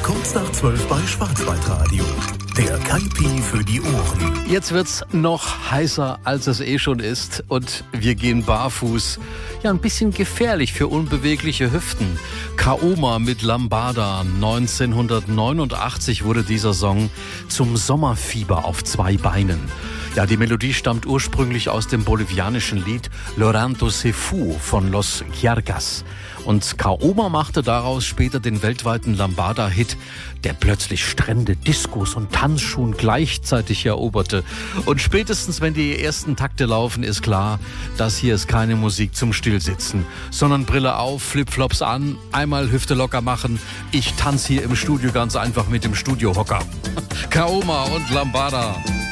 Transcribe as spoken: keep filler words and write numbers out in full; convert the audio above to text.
Kurz nach zwölf bei Schwarzwaldradio. Der Kaipi für die Ohren. Jetzt wird's noch heißer, als es eh schon ist. Und wir gehen barfuß. Ja, ein bisschen gefährlich für unbewegliche Hüften. Kaoma mit Lambada. neunzehnhundertneunundachtzig wurde dieser Song zum Sommerfieber auf zwei Beinen. Ja, die Melodie stammt ursprünglich aus dem bolivianischen Lied Llorando se fu von Los Giargas. Und Kaoma machte daraus später den weltweiten Lambada-Hit, der plötzlich Strände, Diskos und Tanzschuhen gleichzeitig eroberte. Und spätestens, wenn die ersten Takte laufen, ist klar, das hier ist keine Musik zum Stillsitzen, sondern Brille auf, Flipflops an, einmal Hüfte locker machen. Ich tanze hier im Studio ganz einfach mit dem Studiohocker. Kaoma und Lambada.